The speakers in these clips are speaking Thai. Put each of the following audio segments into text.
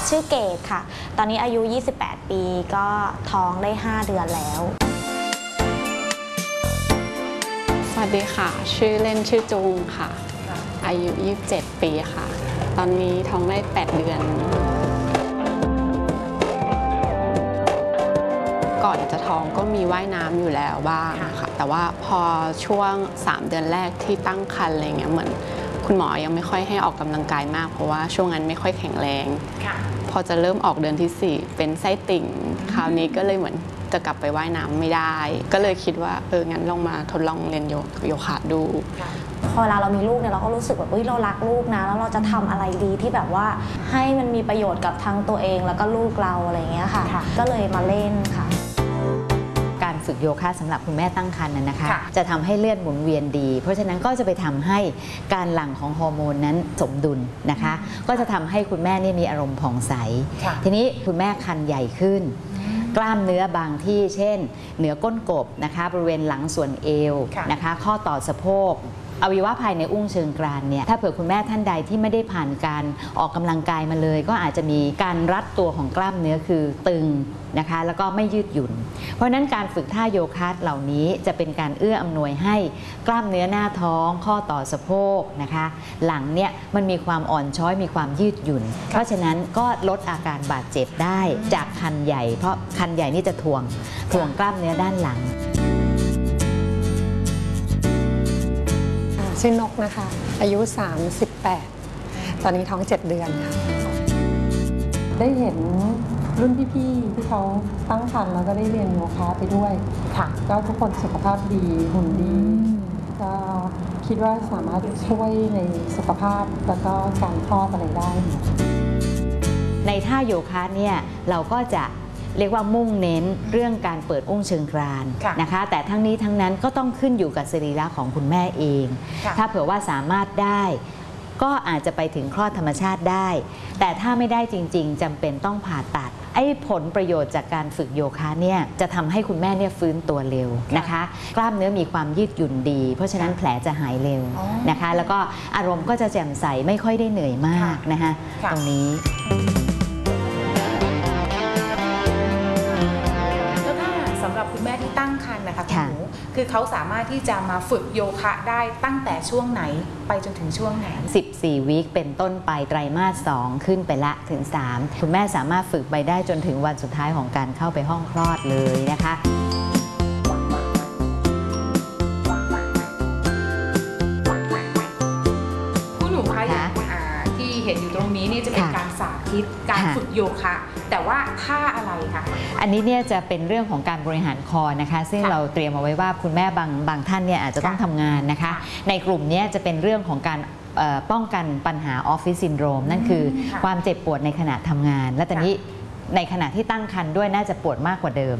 ชื่อเกดค่ะตอนนี้อายุ28 ปีก็ท้องได้5 เดือนแล้วสวัสดีค่ะชื่อเล่นชื่อจุงค่ะอายุ27 ปีค่ะตอนนี้ท้องได้8 เดือนก่อนจะท้องก็มีว่ายน้ำอยู่แล้วบ้างค่ะแต่ว่าพอช่วง3 เดือนแรกที่ตั้งครรภ์อะไรเงี้ยเหมือนคุณหมอยังไม่ค่อยให้ออกกำลังกายมากเพราะว่าช่วงนั้นไม่ค่อยแข็งแรงพอจะเริ่มออกเดือนที่4เป็นไส้ติ่งคราวนี้ก็เลยเหมือนจะกลับไปว่ายน้ำไม่ได้ก็เลยคิดว่างั้นลองมาทดลองเรียนโยคะดูพอเวลาเรามีลูกเนี่ยเราก็รู้สึกแบบเรารักลูกนะแล้วเราจะทำอะไรดีที่แบบว่าให้มันมีประโยชน์กับทั้งตัวเองแล้วก็ลูกเราอะไรอย่างเงี้ยค่ะก็เลยมาเล่นค่ะการฝึกโยคะสำหรับคุณแม่ตั้งครรภ์นะคะจะทำให้เลือดหมุนเวียนดีเพราะฉะนั้นก็จะไปทำให้การหลั่งของฮอร์โมนนั้นสมดุลนะคะก็จะทำให้คุณแม่นี่มีอารมณ์ผ่องใสทีนี้คุณแม่ครรภ์ใหญ่ขึ้นกล้ามเนื้อบางที่เช่นเหนือก้นกบนะคะบริเวณหลังส่วนเอวนะคะข้อต่อสะโพกอวัยวะภายในอุ้งเชิงกรานเนี่ยถ้าเผื่อคุณแม่ท่านใดที่ไม่ได้ผ่านการออกกำลังกายมาเลยก็อาจจะมีการรัดตัวของกล้ามเนื้อคือตึงนะคะแล้วก็ไม่ยืดหยุ่นเพราะนั้นการฝึกท่าโยคะเหล่านี้จะเป็นการเอื้ออำนวยให้กล้ามเนื้อหน้าท้องข้อต่อสะโพกนะคะหลังเนี่ยมันมีความอ่อนช้อยมีความยืดหยุ่นเพราะฉะนั้นก็ลดอาการบาดเจ็บได้จากครรภ์ใหญ่เพราะครรภ์ใหญ่นี่จะถ่วงกล้ามเนื้อด้านหลังชื่อนกนะคะอายุ38ตอนนี้ท้อง7 เดือนค่ะได้เห็นรุ่นพี่ๆที่เขาตั้งครรภ์แล้วก็ได้เรียนโยคะไปด้วยค่ะก็ทุกคนสุขภาพดีหุ่นดีก็คิดว่าสามารถช่วยในสุขภาพแล้วก็การคลอดอะไรได้ในท่าโยคะเนี่ยเราก็จะเรียกว่ามุ่งเน้นเรื่องการเปิดอุ้งเชิงกรานนะคะแต่ทั้งนี้ทั้งนั้นก็ต้องขึ้นอยู่กับสรีระของคุณแม่เองถ้าเผื่อว่าสามารถได้ก็อาจจะไปถึงคลอดธรรมชาติได้แต่ถ้าไม่ได้จริงๆจำเป็นต้องผ่าตัดผลประโยชน์จากการฝึกโยคะเนี่ยจะทำให้คุณแม่เนี่ยฟื้นตัวเร็วนะคะกล้ามเนื้อมีความยืดหยุ่นดีเพราะฉะนั้นแผลจะหายเร็วนะคะแล้วก็อารมณ์ก็จะแจ่มใสไม่ค่อยได้เหนื่อยมากนะคะตรงนี้สำหรับคุณแม่ที่ตั้งครรภ์นะคะคุณหนูคือเขาสามารถที่จะมาฝึกโยคะได้ตั้งแต่ช่วงไหนไปจนถึงช่วงไหน 14 วีคเป็นต้นไปไตรมาส 2ขึ้นไปละถึง3คุณแม่สามารถฝึกไปได้จนถึงวันสุดท้ายของการเข้าไปห้องคลอดเลยนะคะคุณหนูคะอย่างที่เห็นอยู่ตรงนี้นี่จะเป็นการสาธิตการฝึกโยคะแต่ว่าท่าอะไรคะอันนี้เนี่ยจะเป็นเรื่องของการบริหารคอนะคะซึ่งเราเตรียมเอาไว้ว่าคุณแม่บางท่านเนี่ยอาจจะต้องทำงานนะคะในกลุ่มนี้จะเป็นเรื่องของการป้องกันปัญหาออฟฟิศซินโดรมนั่นคือความเจ็บปวดในขณะทำงานและตอนนี้ในขณะที่ตั้งครรภ์ด้วยน่าจะปวดมากกว่าเดิม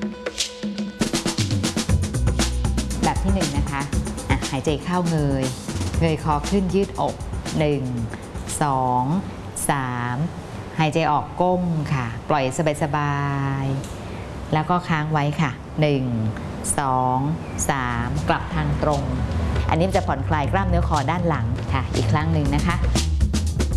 แบบที่1นะคะหายใจเข้าเงยคอขึ้นยืดอก1 2 3หายใจออกก้มค่ะปล่อยสบายๆแล้วก็ค้างไว้ค่ะ1 2 3กลับทางตรงอันนี้จะผ่อนคลายกล้ามเนื้อคอด้านหลังค่ะอีกครั้งหนึ่งนะคะ